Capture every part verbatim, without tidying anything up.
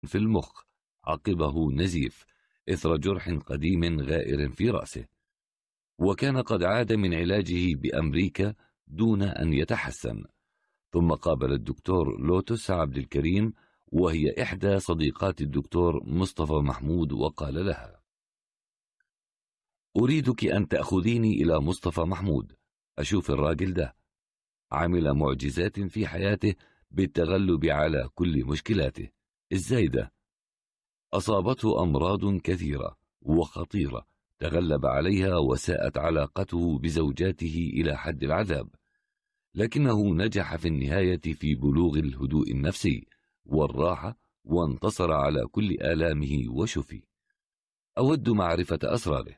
في المخ، عقبه نزيف إثر جرح قديم غائر في رأسه، وكان قد عاد من علاجه بأمريكا دون أن يتحسن. ثم قابل الدكتور لوتس عبد الكريم، وهي إحدى صديقات الدكتور مصطفى محمود، وقال لها: أريدك أن تأخذيني إلى مصطفى محمود، أشوف الراجل ده عمل معجزات في حياته بالتغلب على كل مشكلاته. إزاي ده؟ أصابته أمراض كثيرة وخطيرة تغلب عليها، وساءت علاقته بزوجاته إلى حد العذاب، لكنه نجح في النهاية في بلوغ الهدوء النفسي والراحة، وانتصر على كل آلامه وشفي. أود معرفة أسراره.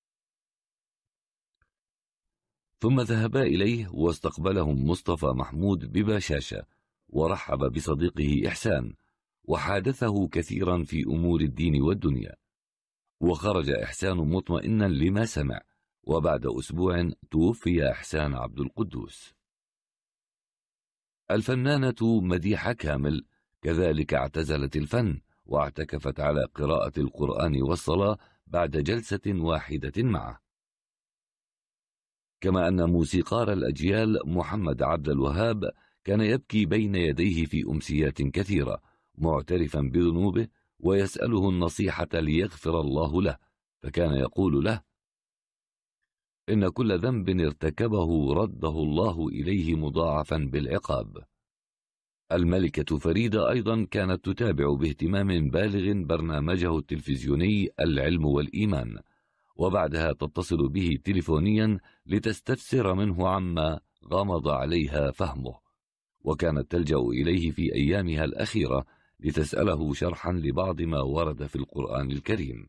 ثم ذهبا إليه، واستقبلهم مصطفى محمود ببشاشة، ورحب بصديقه إحسان، وحادثه كثيرا في أمور الدين والدنيا. وخرج إحسان مطمئنا لما سمع، وبعد أسبوع توفي إحسان عبد القدوس. الفنانة مديحة كامل كذلك اعتزلت الفن، واعتكفت على قراءة القرآن والصلاة بعد جلسة واحدة معه. كما أن موسيقار الأجيال محمد عبد الوهاب كان يبكي بين يديه في أمسيات كثيرة، معترفا بذنوبه ويسأله النصيحة ليغفر الله له، فكان يقول له: إن كل ذنب ارتكبه رده الله إليه مضاعفا بالعقاب. الملكة فريدة أيضا كانت تتابع باهتمام بالغ برنامجه التلفزيوني العلم والإيمان، وبعدها تتصل به تليفونيا لتستفسر منه عما غمض عليها فهمه، وكانت تلجأ إليه في أيامها الأخيرة لتسأله شرحا لبعض ما ورد في القرآن الكريم.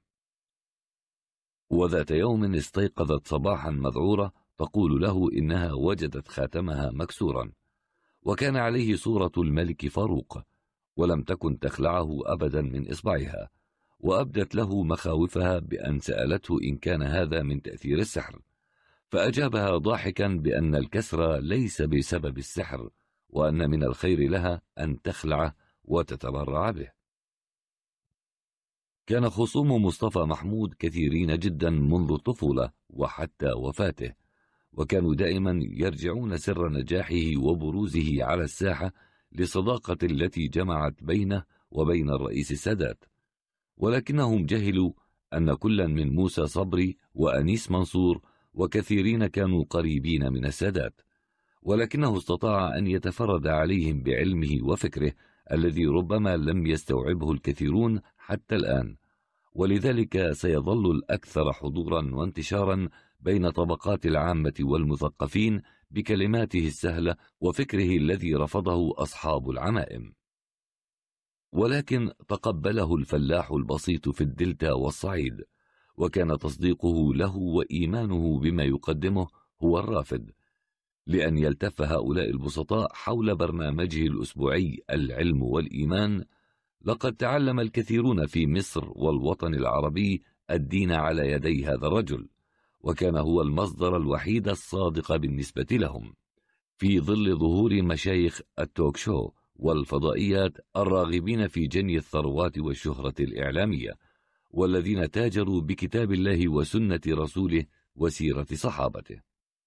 وذات يوم استيقظت صباحا مذعورة تقول له إنها وجدت خاتمها مكسورا، وكان عليه صورة الملك فاروق، ولم تكن تخلعه أبدا من إصبعها، وأبدت له مخاوفها بأن سألته إن كان هذا من تأثير السحر، فأجابها ضاحكا بأن الكسر ليس بسبب السحر، وأن من الخير لها أن تخلعه وتتبرع به. كان خصوم مصطفى محمود كثيرين جدا منذ الطفولة وحتى وفاته، وكانوا دائما يرجعون سر نجاحه وبروزه على الساحة لصداقة التي جمعت بينه وبين الرئيس السادات، ولكنهم جهلوا أن كلا من موسى صبري وأنيس منصور وكثيرين كانوا قريبين من السادات، ولكنه استطاع أن يتفرد عليهم بعلمه وفكره الذي ربما لم يستوعبه الكثيرون حتى الآن، ولذلك سيظل الأكثر حضورا وانتشارا بين طبقات العامة والمثقفين بكلماته السهلة وفكره الذي رفضه أصحاب العمائم. ولكن تقبله الفلاح البسيط في الدلتا والصعيد، وكان تصديقه له وإيمانه بما يقدمه هو الرافد، لأن يلتف هؤلاء البسطاء حول برنامجه الأسبوعي العلم والإيمان. لقد تعلم الكثيرون في مصر والوطن العربي الدين على يدي هذا الرجل، وكان هو المصدر الوحيد الصادق بالنسبة لهم، في ظل ظهور مشايخ التوك شو والفضائيات الراغبين في جني الثروات والشهرة الإعلامية، والذين تاجروا بكتاب الله وسنة رسوله وسيرة صحابته.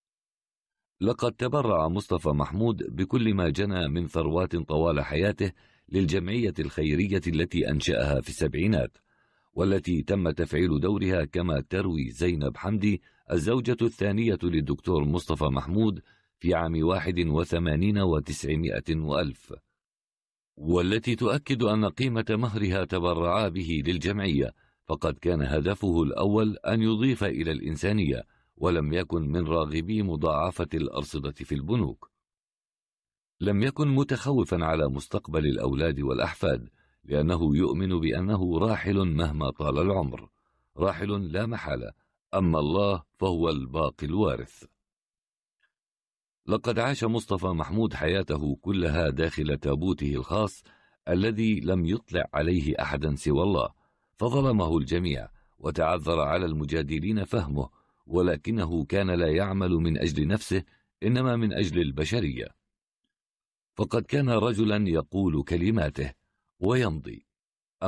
لقد تبرع مصطفى محمود بكل ما جنى من ثروات طوال حياته للجمعية الخيرية التي أنشأها في السبعينات، والتي تم تفعيل دورها كما تروي زينب حمدي الزوجة الثانية للدكتور مصطفى محمود في عام واحد وثمانين وتسعمائة وألف، والتي تؤكد أن قيمة مهرها تبرعا به للجمعية، فقد كان هدفه الأول أن يضيف إلى الإنسانية، ولم يكن من راغبي مضاعفة الأرصدة في البنوك. لم يكن متخوفا على مستقبل الأولاد والأحفاد، لأنه يؤمن بأنه راحل مهما طال العمر، راحل لا محالة، أما الله فهو الباقي الوارث. لقد عاش مصطفى محمود حياته كلها داخل تابوته الخاص الذي لم يطلع عليه أحدا سوى الله، فظلمه الجميع وتعذر على المجادلين فهمه، ولكنه كان لا يعمل من أجل نفسه، إنما من أجل البشرية، فقد كان رجلا يقول كلماته ويمضي،